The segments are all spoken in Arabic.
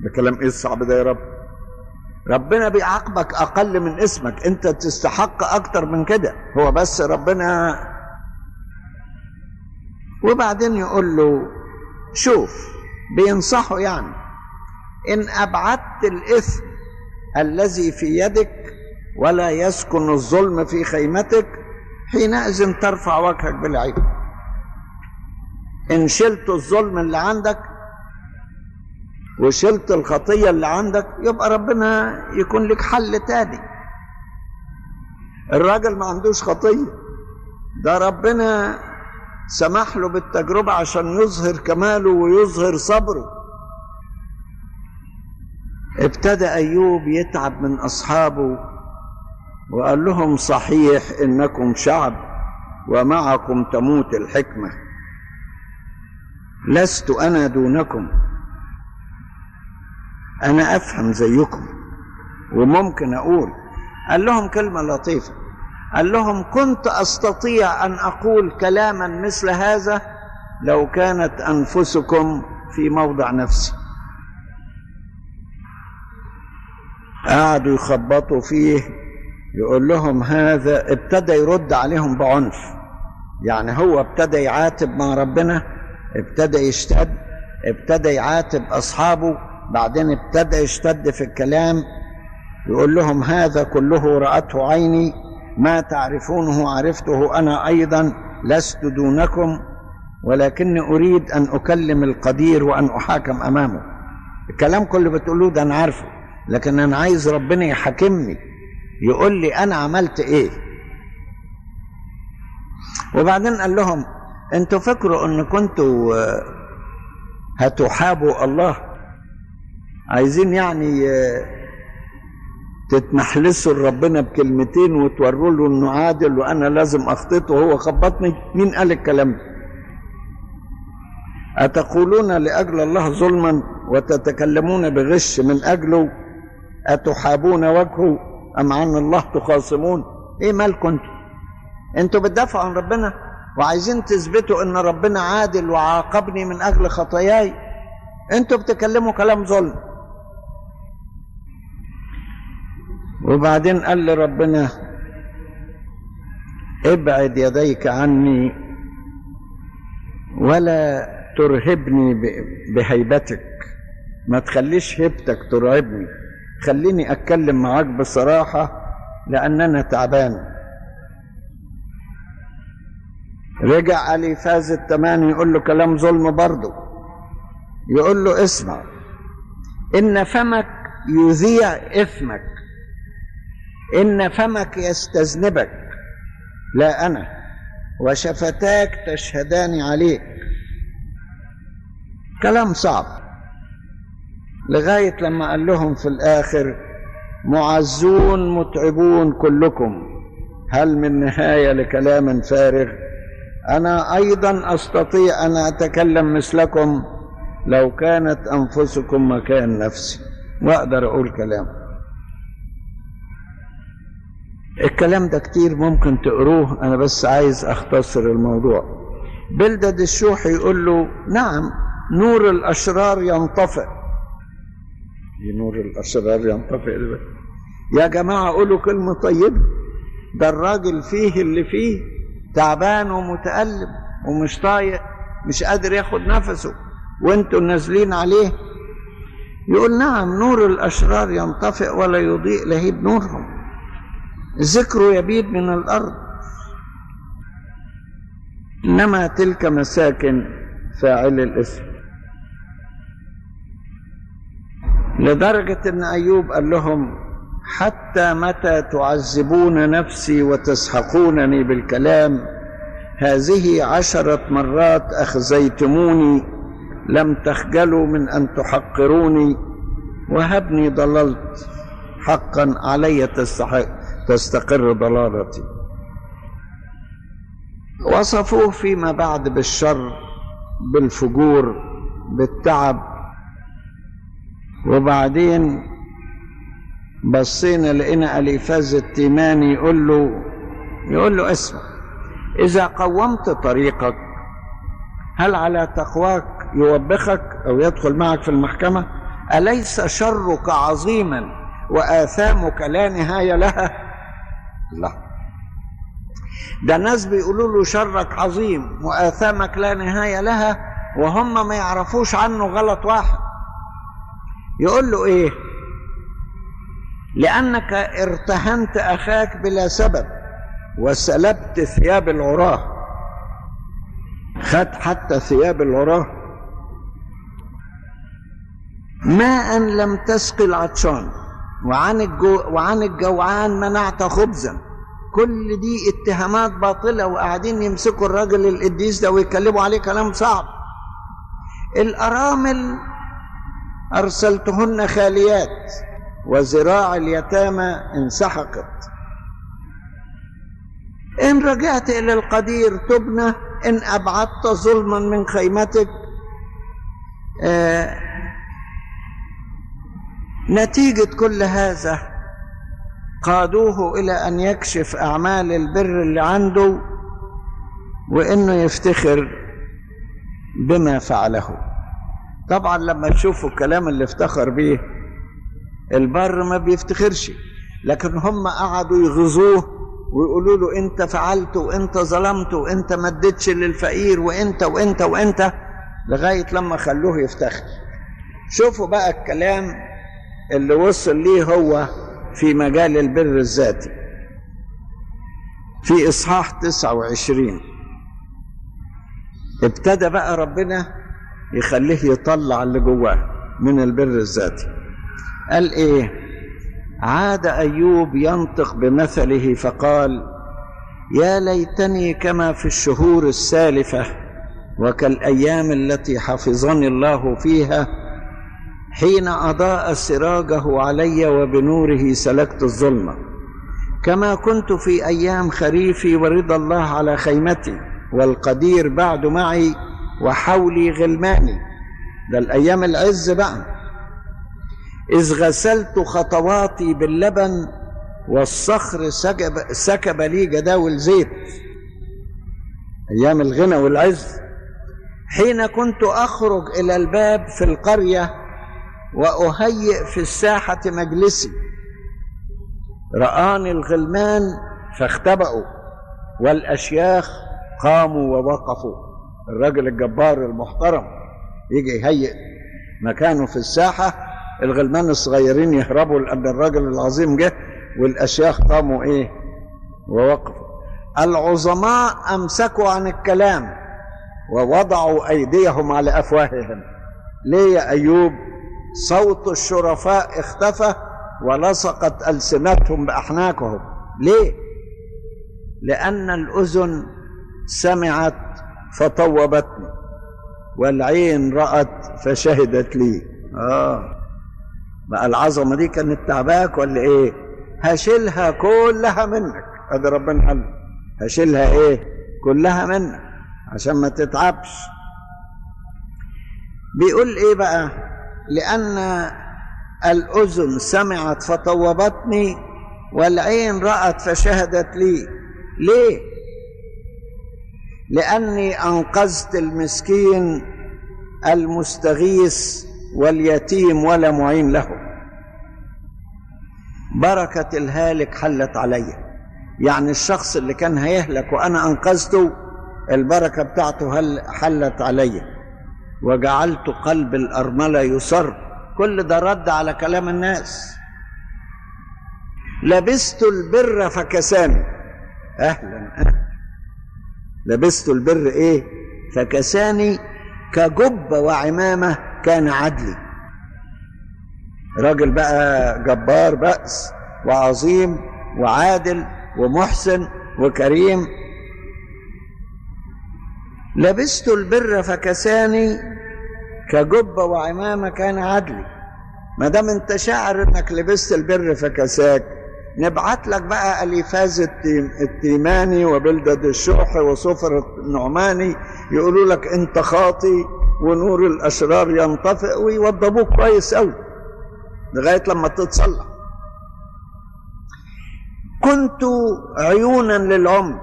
ده كلام ايه الصعب ده يا رب؟ ربنا بيعاقبك اقل من اسمك، انت تستحق اكتر من كده، هو بس ربنا. وبعدين يقول له شوف، بينصحه يعني، ان ابعدت الاثم الذي في يدك ولا يسكن الظلم في خيمتك، حينئذ ترفع وجهك بالعين. ان شلت الظلم اللي عندك وشلت الخطية اللي عندك، يبقى ربنا يكون لك حل تاني. الراجل ما عندوش خطية، ده ربنا سمح له بالتجربة عشان يظهر كماله ويظهر صبره. ابتدى أيوب يتعب من أصحابه وقال لهم صحيح إنكم شعب ومعكم تموت الحكمة، لست أنا دونكم، أنا أفهم زيكم وممكن أقول. قال لهم كلمة لطيفة، قال لهم كنت أستطيع أن أقول كلاما مثل هذا لو كانت أنفسكم في موضع نفسي. قعدوا يخبطوا فيه، يقول لهم هذا، ابتدى يرد عليهم بعنف، يعني هو ابتدى يعاتب مع ربنا، ابتدى يشتد، ابتدى يعاتب أصحابه، بعدين ابتدى يشتد في الكلام، يقول لهم هذا كله رأته عيني، ما تعرفونه عرفته أنا أيضا، لست دونكم، ولكني أريد أن أكلم القدير وأن أحاكم أمامه. الكلام كله بتقولوه ده أنا عارفه، لكن أنا عايز ربنا يحاكمني، يقول لي أنا عملت إيه. وبعدين قال لهم أنتوا فكروا أن كنتوا هتحابوا الله، عايزين يعني تتمحلسوا لربنا بكلمتين وتوروا له انه عادل وانا لازم اخطئه وهو خبطني؟ مين قال الكلام ده؟ اتقولون لاجل الله ظلما وتتكلمون بغش من اجله، اتحابون وجهه ام عن الله تخاصمون؟ ايه مالكم انتوا بتدافعوا عن ربنا وعايزين تثبتوا ان ربنا عادل وعاقبني من اجل خطاياي، انتوا بتكلموا كلام ظلم. وبعدين قال لربنا ابعد يديك عني ولا ترهبني بهيبتك، ما تخليش هيبتك ترعبني، خليني اتكلم معاك بصراحة لان انا تعبان. رجع أليفاز التماني يقول له كلام ظلم برضه، يقول له اسمع، ان فمك يذيع اثمك، إن فمك يستذنبك لا أنا، وشفتاك تشهدان عليك. كلام صعب، لغاية لما قال لهم في الآخر معزون متعبون كلكم، هل من نهاية لكلام فارغ؟ أنا أيضا أستطيع أن أتكلم مثلكم لو كانت أنفسكم مكان نفسي، وأقدر أقول كلام. الكلام ده كتير ممكن تقروه، أنا بس عايز أختصر الموضوع. بلدد الشوحي يقول له نعم نور الأشرار ينطفئ. نور الأشرار ينطفئ يا جماعة، قولوا كلمة طيبة، ده الراجل فيه اللي فيه، تعبان ومتألم ومش طايق، مش قادر ياخد نفسه، وانتوا نازلين عليه. يقول نعم نور الأشرار ينطفئ ولا يضيء لهيب نورهم، ذكره يبيد من الأرض، إنما تلك مساكن فاعل الإثم. لدرجة أن أيوب قال لهم حتى متى تعذبون نفسي وتسحقونني بالكلام؟ هذه 10 مرات أخزيتموني، لم تخجلوا من أن تحقروني، وهبني ضللت، حقا علي تستقر ضلالتي. وصفوه فيما بعد بالشر، بالفجور، بالتعب. وبعدين بصينا لقينا أليفاز التيماني يقول له اسمع، إذا قومت طريقك هل على تقواك يوبخك أو يدخل معك في المحكمة؟ أليس شرك عظيما وآثامك لا نهاية لها؟ لا، ده الناس بيقولوا له شرك عظيم وآثامك لا نهاية لها، وهم ما يعرفوش عنه غلط واحد. يقول له ايه؟ لأنك ارتهنت أخاك بلا سبب وسلبت ثياب العراه. خد حتى ثياب العراه. ماء لم تسقي العطشان وعن الجوعان منعت خبزا. كل دي اتهامات باطلة، وقاعدين يمسكوا الراجل القديس ده ويكلموا عليه كلام صعب. الأرامل أرسلتهن خاليات وذراع اليتامى انسحقت. إن رجعت إلى القدير تبنى، إن أبعدت ظلما من خيمتك. نتيجة كل هذا قادوه إلى أن يكشف أعمال البر اللي عنده، وإنه يفتخر بما فعله. طبعا لما تشوفوا الكلام اللي افتخر به، البر ما بيفتخرش، لكن هم قعدوا يغزوه ويقولوا له انت فعلت وانت ظلمت وانت ما اديتش للفقير وانت وانت وانت، لغاية لما خلوه يفتخر. شوفوا بقى الكلام اللي وصل ليه هو في مجال البر الذاتي في إصحاح 29. ابتدى بقى ربنا يخليه يطلع اللي جواه من البر الذاتي. قال ايه؟ عاد أيوب ينطق بمثله فقال: يا ليتني كما في الشهور السالفة وكالأيام التي حفظني الله فيها، حين أضاء سراجه علي وبنوره سلكت الظلمة، كما كنت في أيام خريفي ورضا الله على خيمتي والقدير بعد معي وحولي غلماني. ده الأيام العز بقى. إذ غسلت خطواتي باللبن والصخر سكب لي جداول زيت. أيام الغنى والعز. حين كنت أخرج إلى الباب في القرية وأهيئ في الساحة مجلسي، رآني الغلمان فاختبأوا والأشياخ قاموا ووقفوا. الراجل الجبار المحترم يجي يهيئ مكانه في الساحة، الغلمان الصغيرين يهربوا لأن الراجل العظيم جه، والأشياخ قاموا ايه ووقفوا. العظماء أمسكوا عن الكلام ووضعوا أيديهم على أفواههم. ليه يا أيوب؟ صوت الشرفاء اختفى ولصقت ألسنتهم بأحناكهم. ليه؟ لأن الأذن سمعت فطوبتني والعين رأت فشهدت لي. بقى العظمة دي كانت تعباك ولا ايه؟ هشيلها كلها منك. ادي ربنا قال هشيلها ايه؟ كلها منك عشان ما تتعبش. بيقول ايه بقى؟ لأن الأذن سمعت فطوبتني والعين رأت فشهدت لي. ليه؟ لأني أنقذت المسكين المستغيث واليتيم ولا معين له. بركة الهالك حلت علي. يعني الشخص اللي كان هيهلك وأنا أنقذته، البركة بتاعته حلت علي. وجعلت قلب الأرملة يصر. كل ده رد على كلام الناس. لبست البر فكساني. أهلا. لبست البر إيه؟ فكساني كجبة وعمامة كان عدلي. راجل بقى جبار بأس وعظيم وعادل ومحسن وكريم. لبست البر فكساني كجبة وعمامة كان عدلي. ما دام انت شاعر انك لبست البر فكساك، نبعت لك بقى أليفاز التيماني وبلدد الشوح وصفر النعماني يقولوا لك انت خاطي ونور الأشرار ينطفئ، ويوضبوك كويس قوي لغاية لما تتصلح. كنت عيونا للعمي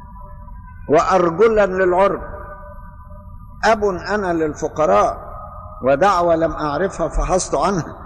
وأرجلا للعرب، أب أنا للفقراء، ودعوة لم أعرفها فحصت عنها.